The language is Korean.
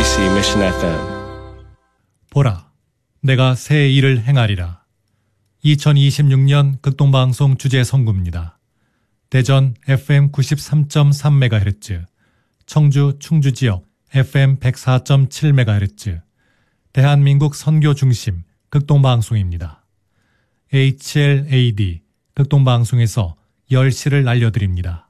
KUCC Mission FM. 보라, 내가 새 일을 행하리라. 2026년 극동방송 주제 선구입니다. 대전 FM 93.3MHz, 청주 충주지역 FM 104.7MHz, 대한민국 선교 중심 극동방송입니다. HLAD 극동방송에서 10시를 알려드립니다.